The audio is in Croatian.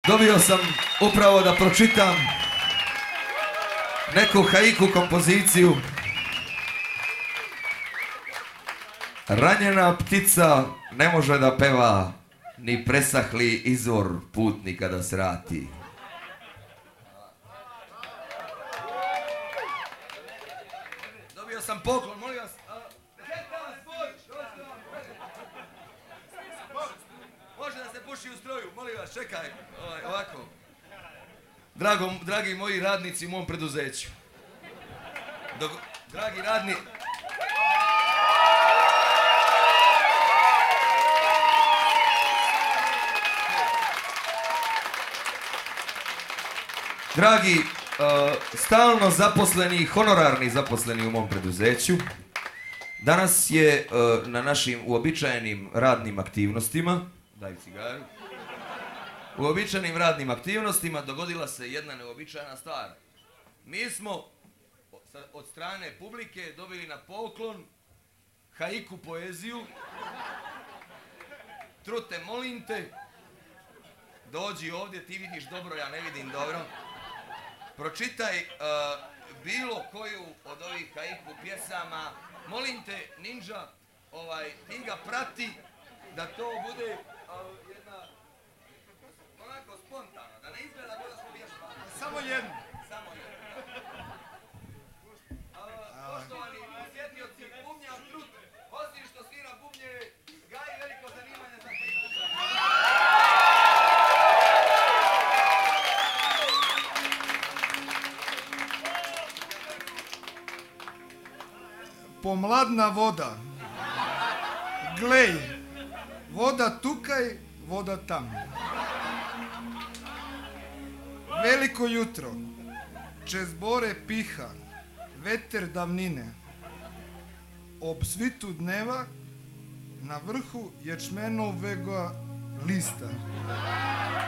Dobio sam upravo da pročitam neku haiku kompoziciju. Ranjena ptica ne može da peva, ni presahli izvor putnika da srati. Dobio sam poklon, molim vas. Može da se puši u stroju, molim vas, čekaj, ovako. Dragi moji radnici u mom preduzeću. Dragi radni... Dragi, stalno zaposleni, honorarni zaposleni u mom preduzeću, danas je na našim uobičajenim radnim aktivnostima, daj cigaru, uobičajenim radnim aktivnostima dogodila se jedna neuobičajena stvar. Mi smo od strane publike dobili na poklon haiku poeziju. Trute, molim te, dođi ovdje, ti vidiš dobro, ja ne vidim dobro. Pročitaj bilo koju od ovih haiku pjesama. Molim te, Ninja, ti ga prati da to bude jedna onako spontano, da ne izgleda da smo vježbali. Samo jedno. Samo jedno. Poštovani posjetioci, bubnjar Trut, osim što svira bubnjeve, gaji veliko zanimanje za haiku. Pomladna voda. Glej, voda tukaj, voda tam. Veliko jutro, čez bore piha, veter davnine. Ob svitu dneva, na vrhu ječmenovega lista.